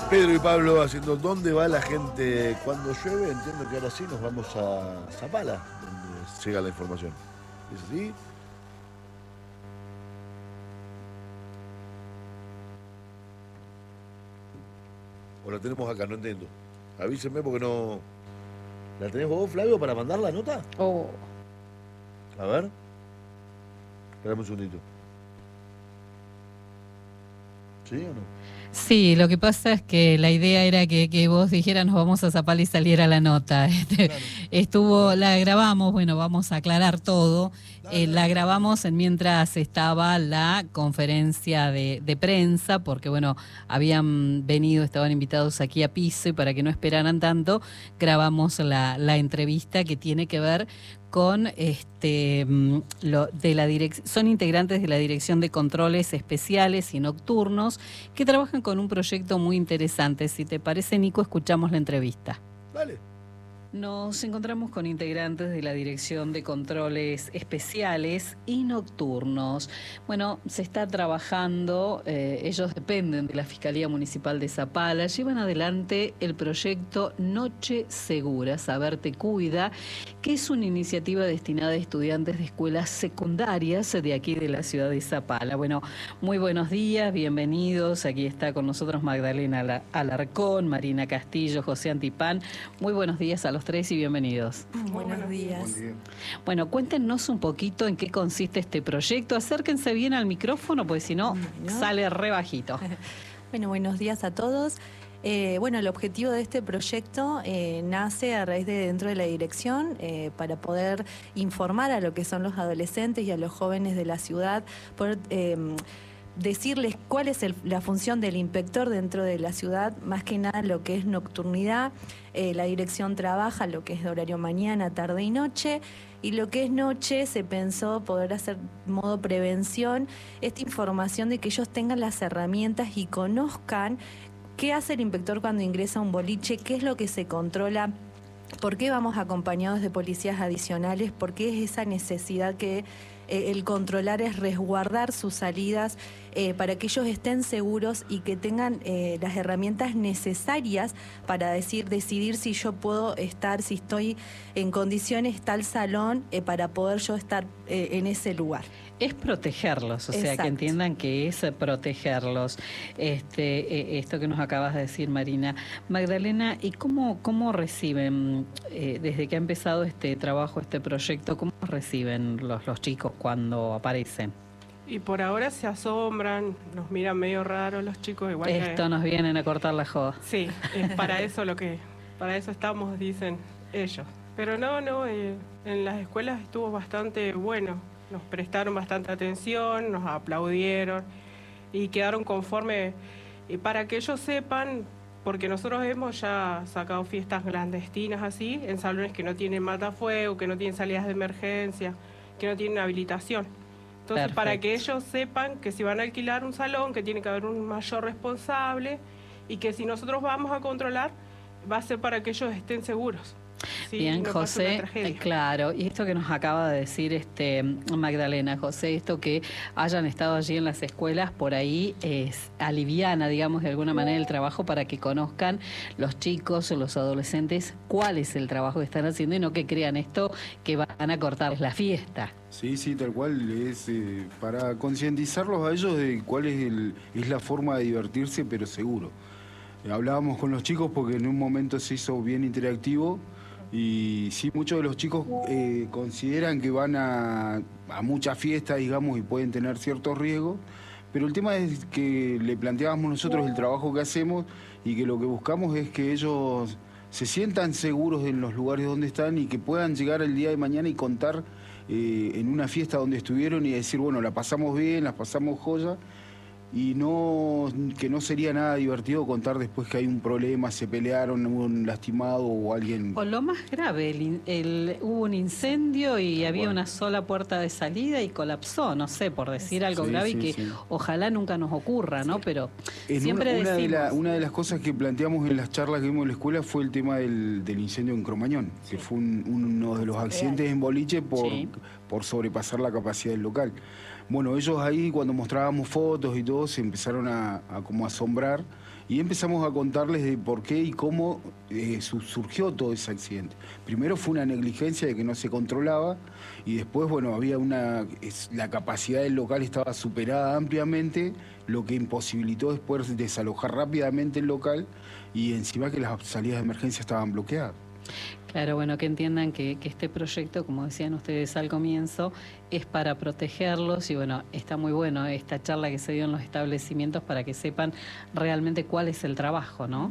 Pedro y Pablo haciendo ¿dónde va la gente cuando llueve? Entiendo que ahora sí nos vamos a Zapala, donde llega la información. ¿Es así? ¿O la tenemos acá? No entiendo. Avísenme porque no... ¿La tenés vos, Flavio, para mandar la nota? Oh. A ver. Espérame un segundito. ¿Sí o no? Sí, lo que pasa es que la idea era que vos dijeras nos vamos a Zapala y saliera la nota. Claro. La grabamos, bueno, vamos a aclarar todo. La grabamos mientras estaba la conferencia de prensa, porque bueno, habían venido, estaban invitados aquí a piso y para que no esperaran tanto, grabamos la entrevista que tiene que ver con son integrantes de la Dirección de Controles Especiales y Nocturnos que trabajan con un proyecto muy interesante. Si te parece, Nico, escuchamos la entrevista. Dale. Nos encontramos con integrantes de la Dirección de Controles Especiales y Nocturnos. Bueno, se está trabajando, ellos dependen de la Fiscalía Municipal de Zapala, llevan adelante el proyecto Noche Segura, Saber Te Cuida, que es una iniciativa destinada a estudiantes de escuelas secundarias de aquí de la ciudad de Zapala. Bueno, muy buenos días, bienvenidos. Aquí está con nosotros Magdalena Alarcón, Marina Castillo, José Antipán. Muy buenos días a los tres y bienvenidos. Buenos días. Bueno, cuéntenos un poquito en qué consiste este proyecto. Acérquense bien al micrófono, porque si no, sale re bajito. Bueno, buenos días a todos. Bueno, el objetivo de este proyecto nace a raíz de dentro de la dirección para poder informar a lo que son los adolescentes y a los jóvenes de la ciudad, poder decirles cuál es la función del inspector dentro de la ciudad, más que nada lo que es nocturnidad. La dirección trabaja lo que es de horario mañana, tarde y noche, y lo que es noche se pensó poder hacer modo prevención, esta información de que ellos tengan las herramientas y conozcan qué hace el inspector cuando ingresa a un boliche, qué es lo que se controla, por qué vamos acompañados de policías adicionales, por qué es esa necesidad que el controlar es resguardar sus salidas para que ellos estén seguros y que tengan las herramientas necesarias para decidir si yo puedo estar, si estoy en condiciones tal salón para poder yo estar en ese lugar. Es protegerlos, o sea, Exacto. que entiendan que es protegerlos. Esto que nos acabas de decir, Marina. Magdalena, ¿y cómo reciben, desde que ha empezado este trabajo, este proyecto, cómo reciben los chicos cuando aparecen? Y por ahora se asombran, nos miran medio raro los chicos, igual que... Nos vienen a cortar la joda. Sí, es para eso para eso estamos, dicen ellos. Pero no, en las escuelas estuvo bastante bueno. Nos prestaron bastante atención, nos aplaudieron y quedaron conformes. Y para que ellos sepan, porque nosotros hemos ya sacado fiestas clandestinas así, en salones que no tienen matafuego, que no tienen salidas de emergencia, que no tienen habilitación. Entonces, Perfecto. para que ellos sepan que si van a alquilar un salón, que tiene que haber un mayor responsable y que si nosotros vamos a controlar, va a ser para que ellos estén seguros. Sí, Bien, no José, claro, y esto que nos acaba de decir Magdalena, José, esto que hayan estado allí en las escuelas, por ahí aliviana, digamos, de alguna manera el trabajo para que conozcan los chicos o los adolescentes cuál es el trabajo que están haciendo y no que crean esto que van a cortarles la fiesta. Sí, tal cual, es para concientizarlos a ellos de cuál es la forma de divertirse, pero seguro. Hablábamos con los chicos porque en un momento se hizo bien interactivo. Y sí, muchos de los chicos consideran que van a muchas fiestas, digamos, y pueden tener ciertos riesgos, pero el tema es que le planteábamos nosotros el trabajo que hacemos y que lo que buscamos es que ellos se sientan seguros en los lugares donde están y que puedan llegar el día de mañana y contar en una fiesta donde estuvieron y decir, bueno, la pasamos bien, las pasamos joya. Y que no sería nada divertido contar después que hay un problema, se pelearon, hubo un lastimado o alguien... O lo más grave, hubo un incendio y había una sola puerta de salida y colapsó, no sé, por decir algo grave y que ojalá nunca nos ocurra, ¿no? Pero siempre decimos... Una de las cosas que planteamos en las charlas que vimos en la escuela fue el tema del incendio en Cromañón, que fue uno de los accidentes en boliche por sobrepasar la capacidad del local. Bueno, ellos ahí cuando mostrábamos fotos y todo se empezaron a como asombrar Y empezamos a contarles de por qué y cómo surgió todo ese accidente. Primero fue una negligencia de que no se controlaba y después, bueno, había la capacidad del local estaba superada ampliamente, lo que imposibilitó después desalojar rápidamente el local y encima que las salidas de emergencia estaban bloqueadas. Claro, bueno, que entiendan que este proyecto, como decían ustedes al comienzo, es para protegerlos y bueno, está muy bueno esta charla que se dio en los establecimientos para que sepan realmente cuál es el trabajo, ¿no?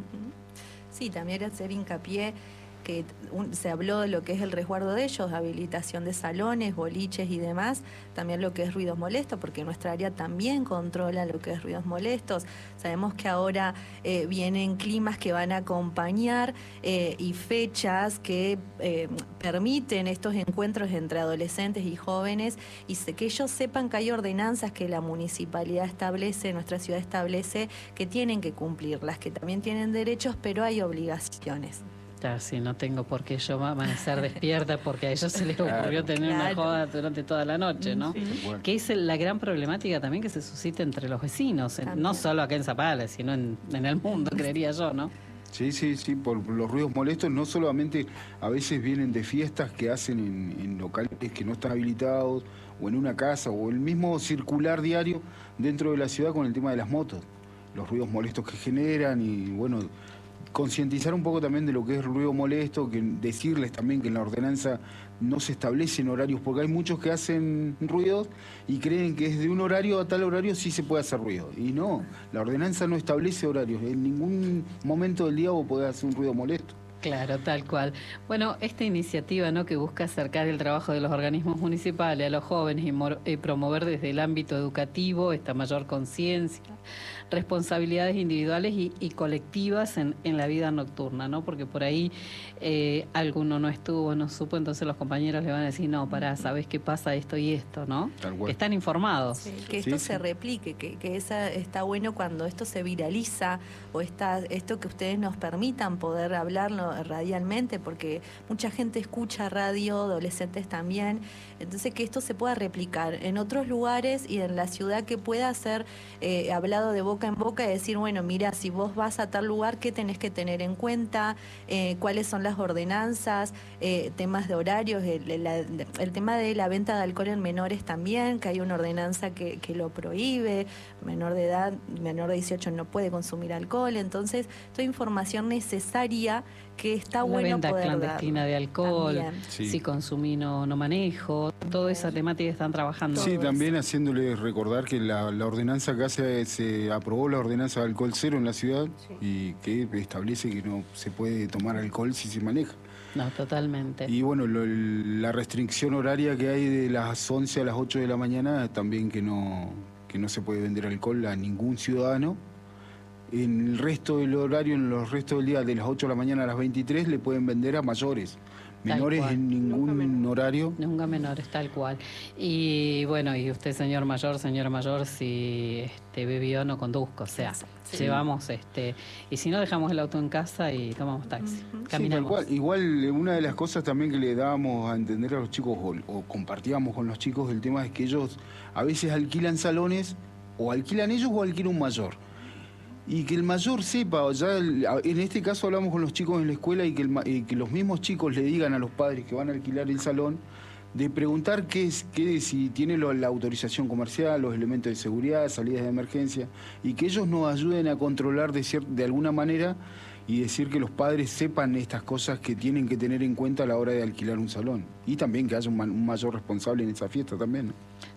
Sí, también hacer hincapié que se habló de lo que es el resguardo de ellos, habilitación de salones, boliches y demás, también lo que es ruidos molestos, porque nuestra área también controla lo que es ruidos molestos. Sabemos que ahora vienen climas que van a acompañar y fechas que permiten estos encuentros entre adolescentes y jóvenes y que ellos sepan que hay ordenanzas que la municipalidad establece, nuestra ciudad establece, que tienen que cumplirlas, que también tienen derechos, pero hay obligaciones. Claro, sí, no tengo por qué yo amanecer despierta porque a ellos se les ocurrió tener una joda durante toda la noche, ¿no? Sí. Bueno. Que es la gran problemática también que se suscita entre los vecinos, no solo acá en Zapala, sino en el mundo, creería yo, ¿no? Sí, por los ruidos molestos no solamente a veces vienen de fiestas que hacen en locales que no están habilitados o en una casa o el mismo circular diario dentro de la ciudad con el tema de las motos, los ruidos molestos que generan y bueno, concientizar un poco también de lo que es el ruido molesto, que decirles también que en la ordenanza no se establecen horarios, porque hay muchos que hacen ruidos y creen que es de un horario a tal horario sí se puede hacer ruido. Y no, la ordenanza no establece horarios. En ningún momento del día vos podés hacer un ruido molesto. Claro, tal cual. Bueno, esta iniciativa, ¿no?, que busca acercar el trabajo de los organismos municipales a los jóvenes y promover desde el ámbito educativo esta mayor conciencia, responsabilidades individuales y colectivas en la vida nocturna, ¿no? Porque por ahí alguno no estuvo, no supo, entonces los compañeros le van a decir, no, pará, ¿sabés qué pasa esto y esto, no? Tal cual. Están informados. Sí, que esto se replique, que está bueno cuando esto se viraliza o esto que ustedes nos permitan poder hablarlo radialmente, porque mucha gente escucha radio, adolescentes también, entonces que esto se pueda replicar en otros lugares y en la ciudad, que pueda ser hablado de boca en boca y decir, bueno, mira, si vos vas a tal lugar, ¿qué tenés que tener en cuenta? ¿Cuáles son las ordenanzas? Temas de horarios, el tema de la venta de alcohol en menores también, que hay una ordenanza que lo prohíbe, menor de edad, menor de 18 no puede consumir alcohol, entonces toda información necesaria que está bueno venta poder clandestina darlo. de alcohol, Sí. si consumí no manejo, toda esa temática están trabajando. Sí, Todo también haciéndoles recordar que la ordenanza acá se aprobó, la ordenanza de alcohol cero en la ciudad y que establece que no se puede tomar alcohol si se maneja. No, totalmente. Y bueno, la restricción horaria que hay de las 11 a las 8 de la mañana, también que no se puede vender alcohol a ningún ciudadano. En el resto del horario, en los restos del día, de las 8 de la mañana a las 23, le pueden vender a mayores. Menores cual. en ningún horario. Nunca menores, tal cual. Y bueno, y usted, señora mayor, si bebió, no conduzca, o sea, Sí. llevamos y si no, dejamos el auto en casa y tomamos taxi. Sí, tal Caminamos. cual. Igual, una de las cosas también que le dábamos a entender a los chicos o compartíamos con los chicos, el tema es que ellos a veces alquilan salones, o alquilan ellos o alquila un mayor. Y que el mayor sepa, en este caso hablamos con los chicos en la escuela y que los mismos chicos le digan a los padres que van a alquilar el salón, de preguntar si tiene la autorización comercial, los elementos de seguridad, salidas de emergencia, y que ellos nos ayuden a controlar de alguna manera y decir que los padres sepan estas cosas que tienen que tener en cuenta a la hora de alquilar un salón. Y también que haya un mayor responsable en esa fiesta también, ¿no?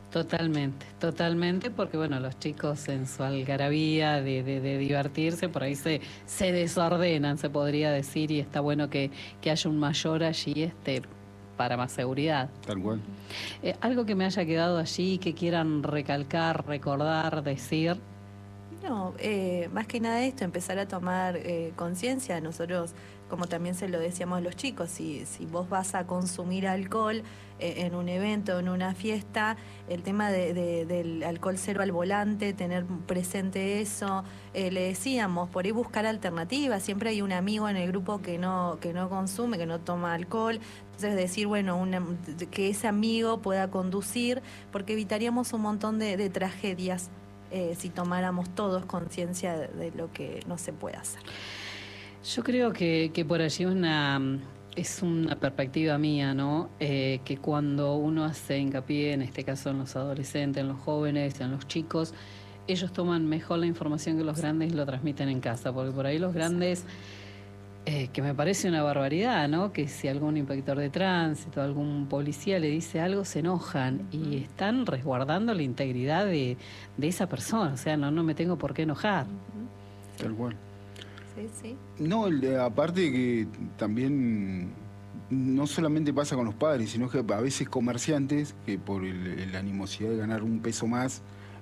Totalmente, porque bueno, los chicos en su algarabía de divertirse, por ahí se desordenan, se podría decir, y está bueno que haya un mayor allí para más seguridad. Tal cual. Algo que me haya quedado allí, que quieran recalcar, recordar, decir. No, más que nada esto, empezar a tomar conciencia. Nosotros, como también se lo decíamos a los chicos, si vos vas a consumir alcohol en un evento, en una fiesta, el tema del alcohol cero al volante, tener presente eso, le decíamos, por ahí buscar alternativas. Siempre hay un amigo en el grupo que no consume, que no toma alcohol. Entonces decir, bueno, que ese amigo pueda conducir, porque evitaríamos un montón de tragedias si tomáramos todos conciencia de lo que no se puede hacer. Yo creo que por allí es una perspectiva mía, ¿no? Que cuando uno hace hincapié, en este caso en los adolescentes, en los jóvenes, en los chicos, ellos toman mejor la información que los grandes y lo transmiten en casa, porque por ahí los grandes, que me parece una barbaridad, ¿no? Que si algún inspector de tránsito, algún policía le dice algo, se enojan y están resguardando la integridad de esa persona, o sea, no me tengo por qué enojar. Tal cual. Sí. No, aparte que también no solamente pasa con los padres, sino que a veces comerciantes que por la animosidad de ganar un peso más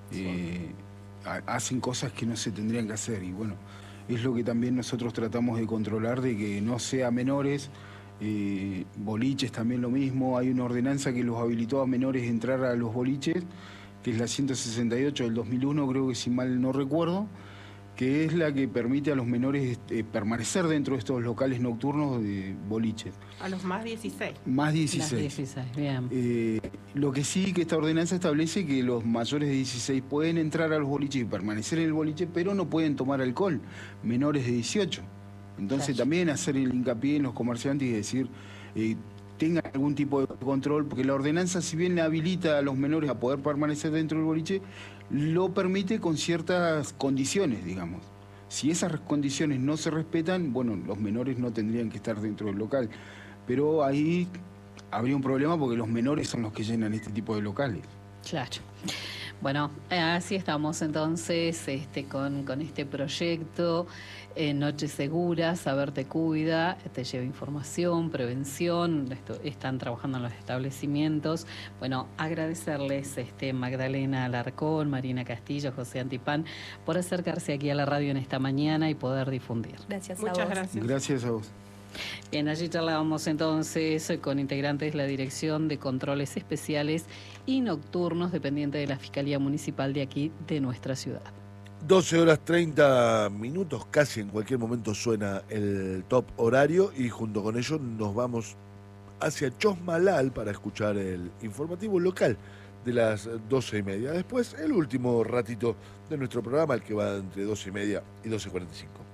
hacen cosas que no se tendrían que hacer. Y bueno, es lo que también nosotros tratamos de controlar, de que no sea menores. Boliches también lo mismo. Hay una ordenanza que los habilitó a menores a entrar a los boliches, que es la 168 del 2001, creo que si mal no recuerdo, que es la que permite a los menores permanecer dentro de estos locales nocturnos de boliches. A los más 16. Más 16. Las 16, bien. Lo que sí que esta ordenanza establece que los mayores de 16 pueden entrar a los boliches y permanecer en el boliche, pero no pueden tomar alcohol, menores de 18. Entonces Claro. también hacer el hincapié en los comerciantes y decir, tengan algún tipo de control, porque la ordenanza, si bien le habilita a los menores a poder permanecer dentro del boliche, lo permite con ciertas condiciones, digamos. Si esas condiciones no se respetan, bueno, los menores no tendrían que estar dentro del local. Pero ahí habría un problema porque los menores son los que llenan este tipo de locales. Claro. Bueno, así estamos entonces con este proyecto, Noche Segura, Saber Te Cuida, te lleva información, prevención, están trabajando en los establecimientos. Bueno, agradecerles Magdalena Alarcón, Marina Castillo, José Antipán, por acercarse aquí a la radio en esta mañana y poder difundir. Gracias a Muchas vos. gracias. Gracias a vos. Bien, allí charlábamos entonces con integrantes de la Dirección de Controles Especiales y Nocturnos, dependiente de la Fiscalía Municipal de aquí, de nuestra ciudad. 12 horas 30 minutos, casi en cualquier momento suena el top horario y junto con ello nos vamos hacia Chosmalal para escuchar el informativo local de las 12:30. Después el último ratito de nuestro programa, el que va entre 12:30 y 12:45.